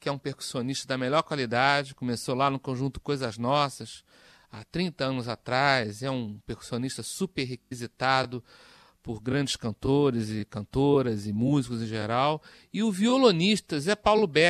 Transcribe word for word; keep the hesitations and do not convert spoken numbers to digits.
que é um percussionista da melhor qualidade, começou lá no Conjunto Coisas Nossas, há trinta anos atrás, é um percussionista super requisitado por grandes cantores e cantoras e músicos em geral. E o violonista Zé Paulo Beck,